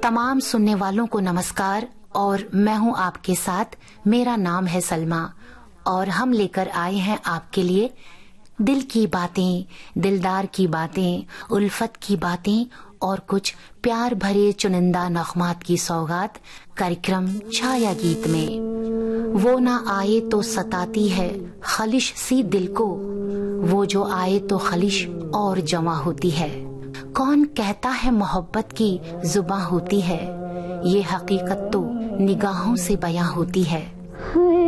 तमाम सुनने वालों को नमस्कार और मैं हूं आपके साथ। मेरा नाम है सलमा और हम लेकर आए हैं आपके लिए दिल की बातें, दिलदार की बातें, उल्फत की बातें और कुछ प्यार भरे चुनिंदा नगमात की सौगात कार्यक्रम छाया गीत में। वो ना आए तो सताती है खलिश सी दिल को, वो जो आए तो खलिश और जमा होती है। कौन कहता है मोहब्बत की जुबां होती है, ये हकीकत तो निगाहों से बयां होती है।